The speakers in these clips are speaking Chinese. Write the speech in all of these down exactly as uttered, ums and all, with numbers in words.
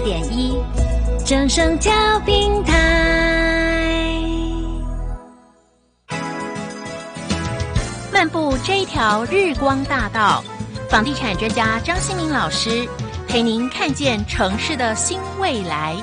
点一，正声调平台。漫步这一条日光大道，房地产专家张新民老师陪您看见城市的新未来。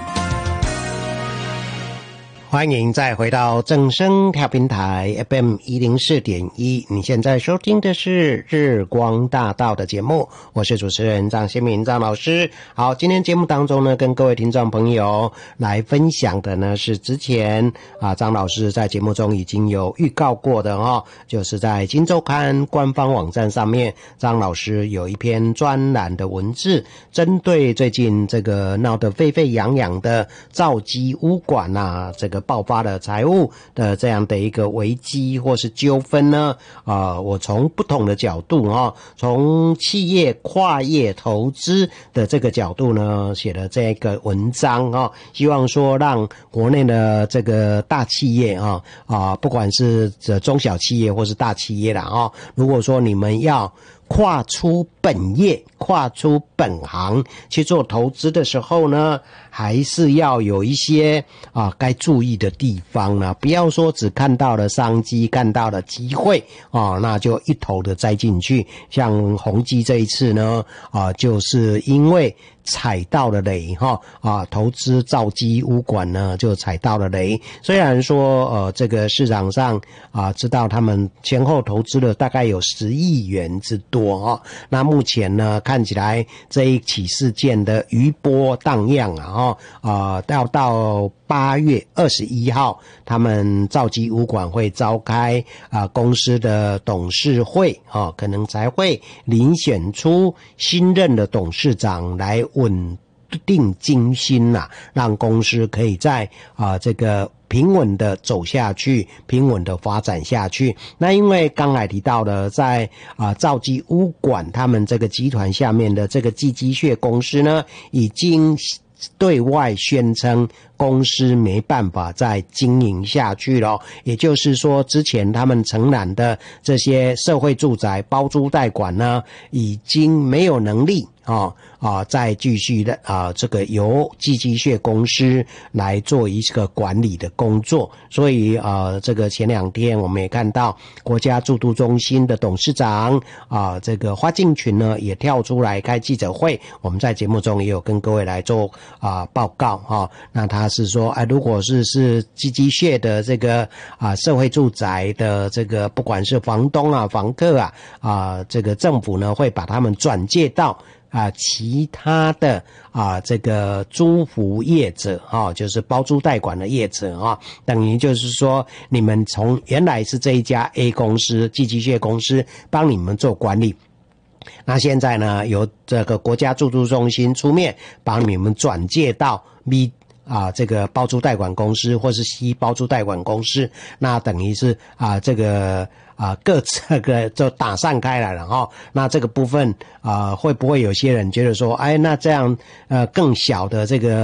欢迎再回到正声调频台 F M 一零四点一，你现在收听的是日光大道的节目，我是主持人张新民张老师。好，今天节目当中呢，跟各位听众朋友来分享的呢是之前啊张老师在节目中已经有预告过的哦，就是在今周刊官方网站上面，张老师有一篇专栏的文字，针对最近这个闹得沸沸扬扬的兆基污管啊，这个爆发了财务的这样的一个危机或是纠纷呢，啊、呃，我从不同的角度啊，从企业跨业投资的这个角度呢，写了这个文章啊，希望说让国内的这个大企业啊啊，不管是这中小企业或是大企业啦啊，如果说你们要跨出本业，跨出本行去做投资的时候呢，还是要有一些啊该注意的地方呢，不要说只看到了商机，看到了机会啊，那就一头的栽进去。像宏基这一次呢，啊，就是因为踩到了雷哈啊，投资兆基污管呢就踩到了雷。虽然说呃这个市场上啊知道他们前后投资了大概有十亿元之多啊，那目前呢看起来这一起事件的余波荡漾啊啊，要到八月二十一号，他们兆基污管会召开啊公司的董事会啊，可能才会遴选出新任的董事长来稳定军心呐、啊，让公司可以在啊这个平稳的走下去，平稳的发展下去。那因为刚才提到的，在啊兆基污管他们这个集团下面的这个寄机械公司呢，已经对外宣称公司没办法再经营下去了，也就是说之前他们承揽的这些社会住宅包租代管呢，已经没有能力啊啊再继续的啊这个由寄机械公司来做一个管理的工作。所以啊这个前两天我们也看到国家住都中心的董事长啊这个花敬群呢也跳出来开记者会，我们在节目中也有跟各位来做啊报告哈、啊。那他是说啊如果是是寄机械的这个啊社会住宅的这个不管是房东啊房客啊啊这个政府呢会把他们转介到啊，其他的啊，这个租服业者啊，就是包租代管的业者啊，等于就是说，你们从原来是这一家 A 公司寄机械公司帮你们做管理，那现在呢，由这个国家住都中心出面帮你们转介到 B。啊，这个包租代管公司或是 C 包租代管公司，那等于是啊，这个啊各这个就打散开来了哈。那这个部分啊，会不会有些人觉得说，哎，那这样呃更小的这个